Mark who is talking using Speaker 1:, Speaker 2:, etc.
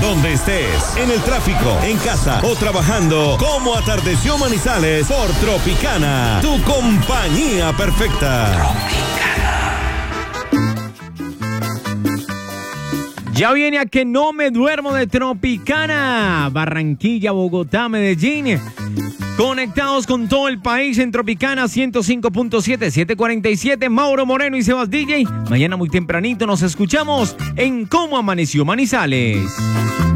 Speaker 1: donde estés, en el tráfico, en casa o trabajando. Como atardeció Manizales por Tropicana, tu compañía perfecta.
Speaker 2: Ya viene a que no me duermo de Tropicana. Barranquilla, Bogotá, Medellín. Conectados con todo el país en Tropicana 105.7, 747. Mauro Moreno y Sebas DJ. Mañana muy tempranito nos escuchamos en Cómo Amaneció Manizales.